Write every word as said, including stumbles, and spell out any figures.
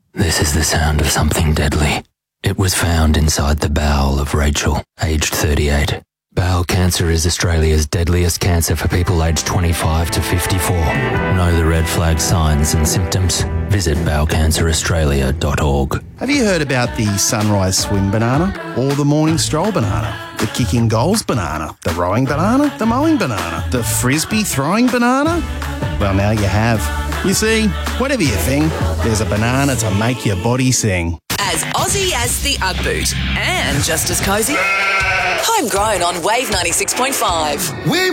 This is the sound of something deadly. It was found inside the bowel of Rachel, aged thirty-eight. Bowel cancer is Australia's deadliest cancer for people aged twenty-five to fifty-four. Know the red flag signs and symptoms? Visit bowel cancer australia dot org. Have you heard about the sunrise swim banana or the morning stroll banana? The kicking goals banana, the rowing banana, the mowing banana, the frisbee throwing banana? Well, now you have. You see, whatever you think, there's a banana to make your body sing. As Aussie as the Ugg Boot and just as cosy. Homegrown on Wave ninety-six point five.